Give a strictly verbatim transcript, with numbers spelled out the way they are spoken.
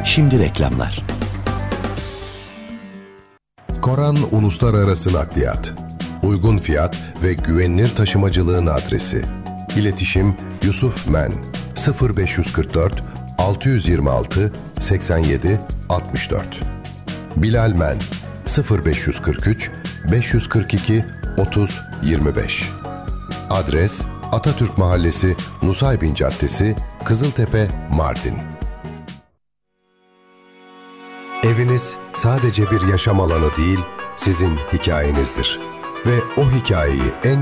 Şimdi reklamlar. Koran Uluslararası Nakliyat. Uygun fiyat ve güvenilir taşımacılığın adresi. İletişim Yusuf Men sıfır beş yüz kırk dört altı yüz yirmi altı seksen yedi altmış dört. Bilal Men sıfır beş yüz kırk üç beş yüz kırk iki otuz yirmi beş. Adres Atatürk Mahallesi, Nusaybin Caddesi, Kızıltepe, Mardin. Eviniz sadece bir yaşam alanı değil, sizin hikayenizdir. Ve o hikayeyi en